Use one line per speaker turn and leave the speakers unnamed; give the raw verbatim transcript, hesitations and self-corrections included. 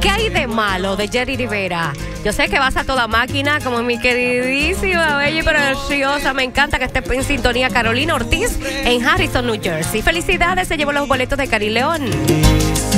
¿Qué hay de malo de Jerry Rivera? Yo sé que vas a toda máquina, como mi queridísima, bella y preciosa. Me encanta que esté en sintonía Carolina Ortiz en Harrison, New Jersey. Felicidades, se llevó los boletos de Cari León.